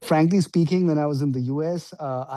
Frankly speaking, when I was in the US,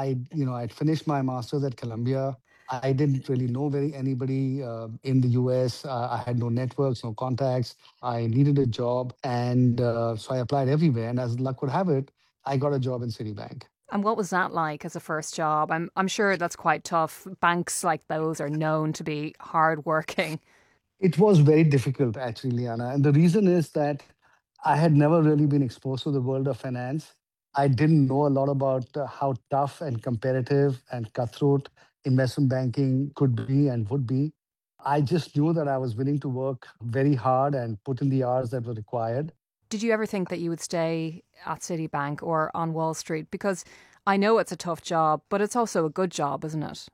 I'd finished my master's at Columbia. I didn't really know very anybody in the US. I had no networks, no contacts. I needed a job, and so I applied everywhere. And as luck would have it, I got a job in Citibank. And what was that like as a first job? I'm sure that's quite tough. Banks like those are known to be hardworking. It was very difficult, actually, Liana. And the reason is that I had never really been exposed to the world of finance. I didn't know a lot about how tough and competitive and cutthroat investment banking could be and would be. I just knew that I was willing to work very hard and put in the hours that were required. Did you ever think that you would stay at Citibank or on Wall Street? Because I know it's a tough job, but it's also a good job, isn't it?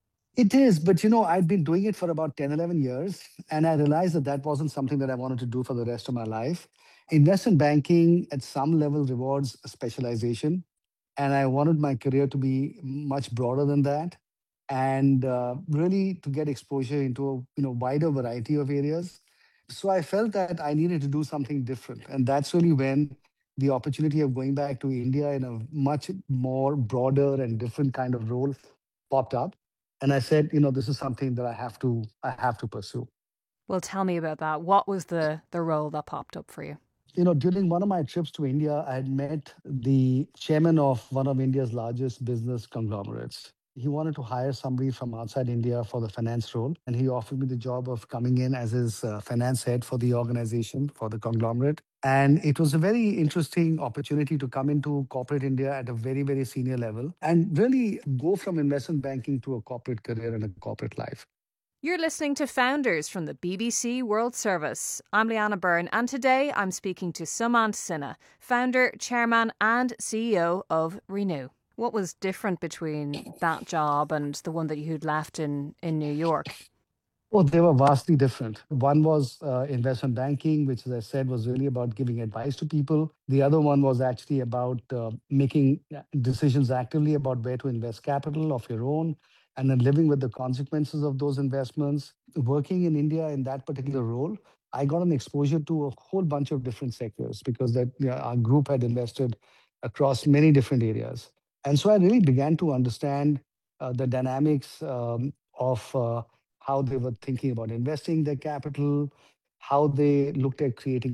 It is, but I'd been doing it for about 10, 11 years, and I realized that that wasn't something that I wanted to do for the rest of my life. Investment banking at some level rewards specialization, and I wanted my career to be much broader than that, and really to get exposure into a wider variety of areas. So I felt that I needed to do something different, and that's really when the opportunity of going back to India in a much more broader and different kind of role popped up, and I said, this is something that I have to pursue. Well, tell me about that. What was the role that popped up for you? During one of my trips to India, I had met the chairman of one of India's largest business conglomerates. He wanted to hire somebody from outside India for the finance role, and he offered me the job of coming in as his finance head for the organization, for the conglomerate. And it was a very interesting opportunity to come into corporate India at a very, very senior level and really go from investment banking to a corporate career and a corporate life. You're listening to Founders from the BBC World Service. I'm Liana Byrne, and today I'm speaking to Sumant Sinha, founder, chairman, and CEO of Renew. What was different between that job and the one that you'd left in New York? Oh, they were vastly different. One was investment banking, which, as I said, was really about giving advice to people. The other one was actually about making decisions actively about where to invest capital of your own and then living with the consequences of those investments. Working in India in that particular role, I got an exposure to a whole bunch of different sectors because our group had invested across many different areas. And so I really began to understand the dynamics of how they were thinking about investing their capital, how they looked at creating